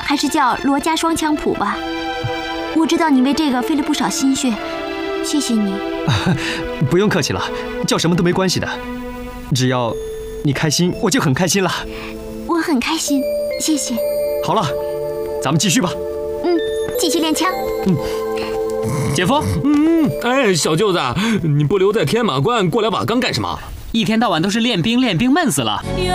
还是叫罗家双枪谱吧。我知道你为这个费了不少心血，谢谢你。 不用客气了，叫什么都没关系的，只要你开心，我就很开心了。 我很开心，谢谢。 好了，咱们继续吧。 继续练枪。 姐夫。 哎，小舅子，你不留在天马关过来瓦岗干什么？ 一天到晚都是练兵，闷死了。 愿